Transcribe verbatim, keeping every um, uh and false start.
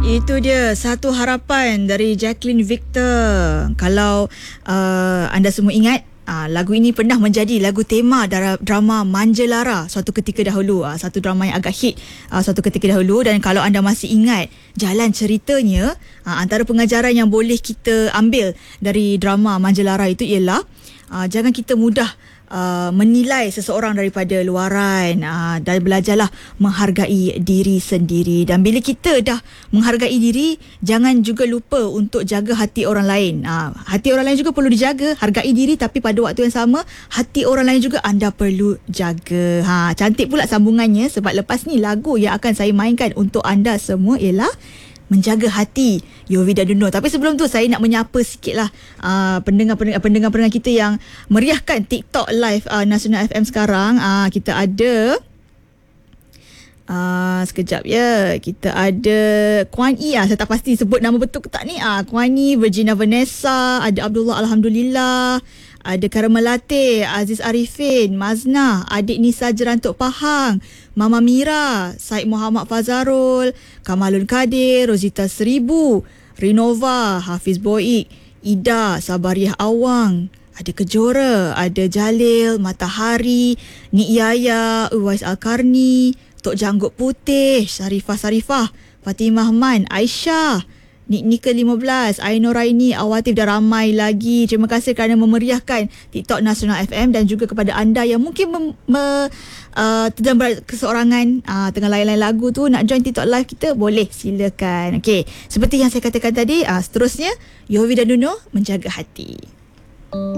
Itu dia Satu Harapan dari Jacqueline Victor. Kalau uh, anda semua ingat, uh, lagu ini pernah menjadi lagu tema dara- drama Manja Lara suatu ketika dahulu. Uh, satu drama yang agak hit uh, suatu ketika dahulu. Dan kalau anda masih ingat jalan ceritanya, uh, antara pengajaran yang boleh kita ambil dari drama Manja Lara itu ialah uh, jangan kita mudah Uh, menilai seseorang daripada luaran, uh, dan belajarlah menghargai diri sendiri. Dan bila kita dah menghargai diri, jangan juga lupa untuk jaga hati orang lain. uh, Hati orang lain juga perlu dijaga. Hargai diri, tapi pada waktu yang sama hati orang lain juga anda perlu jaga. ha, Cantik pula sambungannya, sebab lepas ni lagu yang akan saya mainkan untuk anda semua ialah Menjaga Hati, Yofi dan Duno. Tapi sebelum tu saya nak menyapa sikitlah uh, pendengar-pendengar pendengar-pendengar kita yang meriahkan TikTok live uh, Nasional F M sekarang. Uh, kita ada uh, sekejap ya. Kita ada Kuan I. Uh, saya tak pasti sebut nama betul ke tak ni. Uh, Kuan I, Virginia Vanessa, ada Abdullah Alhamdulillah, ada Karamelate, Aziz Arifin, Mazna, adik Nisa Jerantuk Pahang, Mama Mira, Said Muhammad Fazarul, Kamalun Kadir, Rosita Seribu, Rinova, Hafiz Boik, Ida, Sabariah Awang, ada Kejora, ada Jalil, Matahari, Nik Yaya, Uwais Al-Karni, Tok Janggut Putih, Sarifah Sarifah, Fatimah Man, Aisyah, Nik Nika lima belas, Ainur Raini, Awatif dan ramai lagi. Terima kasih kerana memeriahkan TikTok Nasional F M, dan juga kepada anda yang mungkin mem, me, uh, sedang berkeseorangan uh, tengah layan-layan lagu tu, nak join TikTok live kita, boleh, silakan. Okey, seperti yang saya katakan tadi, uh, seterusnya Yofi dan Duno, Menjaga Hati.